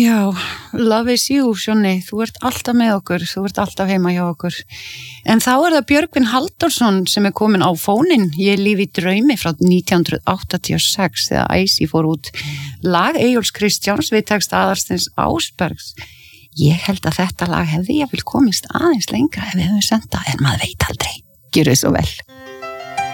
Já, love is you, Sjónni, þú ert alltaf með okkur, þú ert alltaf heima hjá okkur. En þá það Björgvin Halldórsson sem komin á fóninn, Ég líf í draumi frá 1986 þegar Æsi fór út lag Eyjólfs Kristjáns við text Aðalsteins Ásbergs. Ég held að þetta lag hefði jafnvel komist aðeins lengra ef við höfum senda, en maður veit aldrei. Gjörðu svo vel.